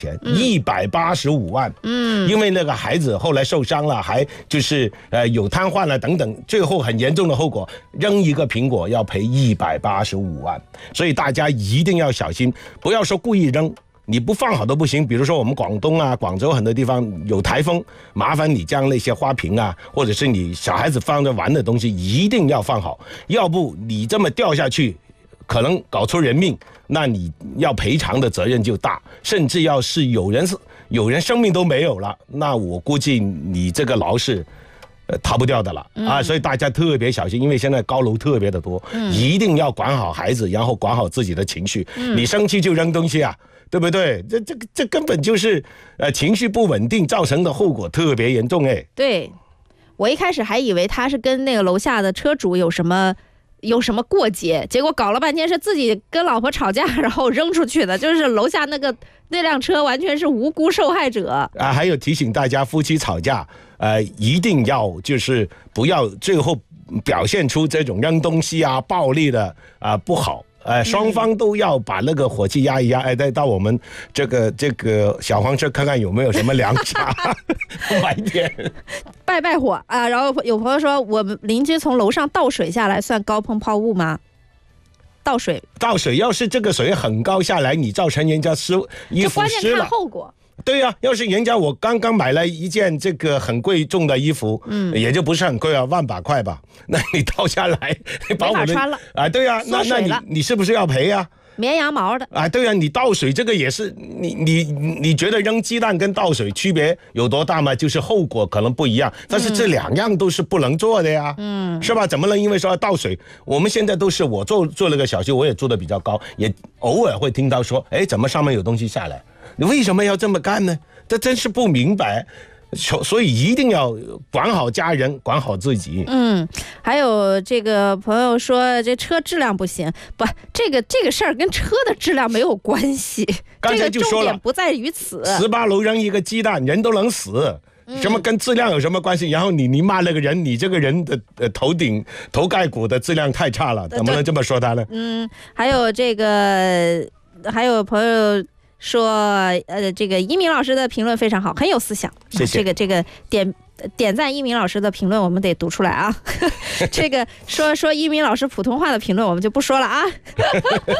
185万，因为那个孩子后来受伤了，还就是有瘫痪了等等，最后很严重的后果，扔一个苹果要赔185万，所以大家一定要小心，不要说故意扔。你不放好都不行，比如说我们广东啊、广州很多地方有台风，麻烦你将那些花瓶啊，或者是你小孩子放着玩的东西，一定要放好，要不你这么掉下去，可能搞出人命，那你要赔偿的责任就大，甚至要是有人生命都没有了，那我估计你这个牢是逃不掉的了啊！所以大家特别小心，因为现在高楼特别的多，一定要管好孩子，然后管好自己的情绪。你生气就扔东西啊，对不对？这根本就是情绪不稳定造成的后果特别严重哎。 对，我一开始还以为他是跟那个楼下的车主有什么过节，结果搞了半天是自己跟老婆吵架，然后扔出去的，就是楼下那辆车完全是无辜受害者啊！还有提醒大家，夫妻吵架，一定要就是不要最后表现出这种扔东西啊、暴力的不好。双方都要把那个火气压一压，再到我们这个小黄车看看有没有什么凉茶买点拜火啊！然后有朋友说，我们邻居从楼上倒水下来，算高喷抛物吗？倒水要是这个水很高下来，你造成人家衣服湿了， 这关键看后果。 对呀，要是人家我刚刚买了一件这个很贵重的衣服，也就不是很贵啊，100把块吧，那你倒下来，把我们没法穿了啊，对呀，那你是不是要赔啊？ 绵羊毛的啊，对呀，你倒水这个也是，你觉得扔鸡蛋跟倒水区别有多大吗？就是后果可能不一样，但是这两样都是不能做的呀，是吧？怎么能因为说倒水？我们现在都是我做了个小区，我也住的比较高，也偶尔会听到说，哎，怎么上面有东西下来？你为什么要这么干呢？这真是不明白，所以一定要管好家人，管好自己。 还有这个朋友说，这车质量不行，不，这个事儿跟车的质量没有关系。 刚才就说了， 重点不在于此。 18楼扔一个鸡蛋，人都能死。什么跟质量有什么关系？然后你骂那个人，你这个人的头盖骨的质量太差了，怎么能这么说他呢？ 还有还有朋友说，这个一鸣老师的评论非常好，很有思想。 谢谢。 这个点赞一鸣老师的评论，我们得读出来啊。这个说一鸣老师普通话的评论，我们就不说了啊。